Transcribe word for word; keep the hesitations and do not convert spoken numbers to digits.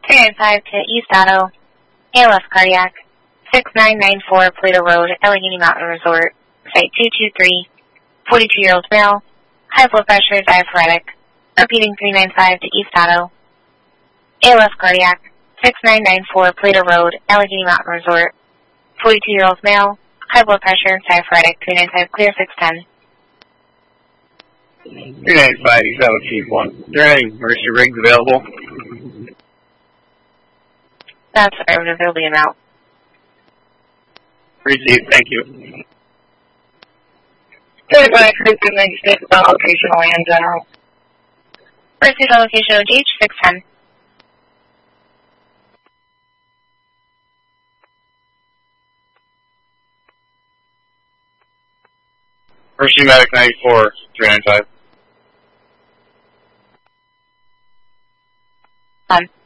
three nine five to East Auto, A L F Cardiac, six nine nine four Plato Road, Allegheny Mountain Resort, Site two two three, forty-two-year-old male, high blood pressure, diaphoretic, repeating three nine five to East Auto, A L F Cardiac, six nine nine four Plato Road, Allegheny Mountain Resort, forty-two-year-old male, high blood pressure, diaphoretic, three nine five clear, six ten. three nine five, East Auto Chief one. Is there any emergency rigs available? That's affirmative, there'll be an out. Received, thank you. thirty-five, Cruiser ninety-six, on location, land general. Received on location O G H, six ten. Emergency Medic ninety-four, three nine five. Done.